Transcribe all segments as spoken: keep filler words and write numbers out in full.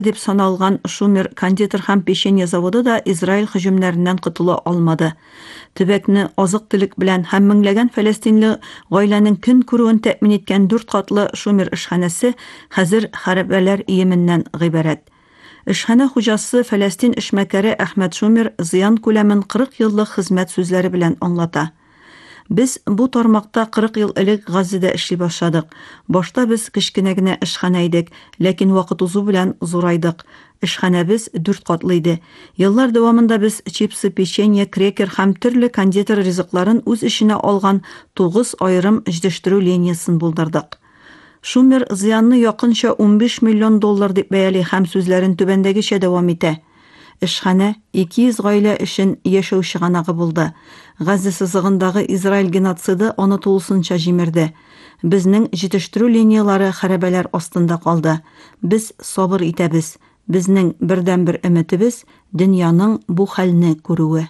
дип саналган Шумер кондитер һәм печенье заводы да Израиль һөҗүмнәреннән котыла алмады. Төбәкне азык-төлек белән һәм меңләгән фәлестинле гаиләнең көн күрүен тәэмин иткән дүрт катлы Шумер эшханәсе хәзер хәрабәләр иеменнән гыйбарәт. Эшханә хуҗасы Фәләстин эшмәкәре Әхмәд Шумер зыян күләмен кырык еллык хезмәт сүзләре белән аңлата. Без бу тармакта кырык ел элек Газзада эшли башладык. Башта без кечкенә генә эшханә идек, ләкин вакыт узу белән зурайдык. Эшханәбез дүрт катлы иде. Еллар дәвамында без чипсы, печенье, крекер һәм төрле кондитер ризыкларын үз эченә алган тугыз аерым җитештерү линиясын булдырдык. Шумер зыянны якынча ун биш миллион доллар дип бәяли һәм сүзләрен түбәндәгечә дәвам итә. Эшханә ике йөз гаилә өчен яшәү чыганагы булды. Газза сызыгындагы Израиль геноциды аны тулысынча җимерде. Безнең җитештерү линиялары хәрабәләр астында калды. Без сабыр итәбез. Безнең бердән-бер өметебез дөньяның бу хәлне күрүе.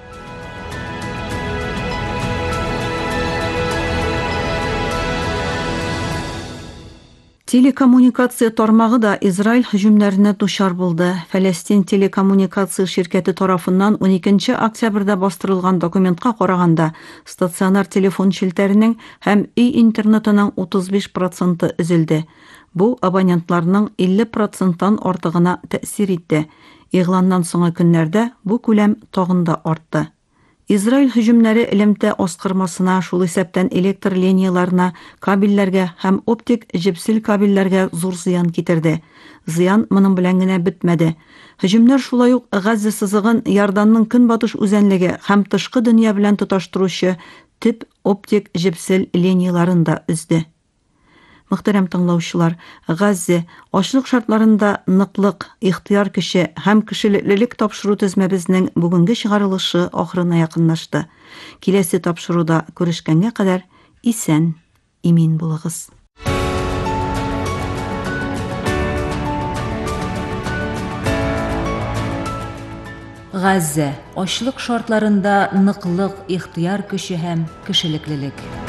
Телекоммуникация тармагы да Израиль һөҗүмнәренә дучар булды. Фәләстин телекоммуникация şirkәте тарафыннан он икенче октябрьдә бастырылган документка караганда, стационар телефон челтәренең һәм үй интернетының утыз биш проценты өзелде. Бу абонентларның илле проценттан артыгына тәэсир итте. Игъланнан соңгы көннәрдә бу күләм тагын да артты. Израиль һөҗүмнәре элемтә аскырмасына, шул исәптән электр линияларына, кабельләргә һәм оптик җепсел кабельләргә зур зыян китерде. Зыян моның белән генә бетмәде. Һөҗүмнәр шулай ук Газза сызыгын Ярданның көнбатыш үзәнлеге һәм тышкы дөнья белән тоташтыручы төп оптик җепсел линияларын да үзде. Мөхтәрәм тыңлаучылар, Газза ачлык шартларында ныклык, ихтыяр көче һәм кешелеклелек тапшыру тезмәбезнең бүгенге чыгарылышы ахырына якынлашты. Киләсе тапшыруда күрешкәнгә кадәр исән, имин булыгыз. Газза ачлык шартларында ныклык, ихтыяр көче һәм кешелеклелек.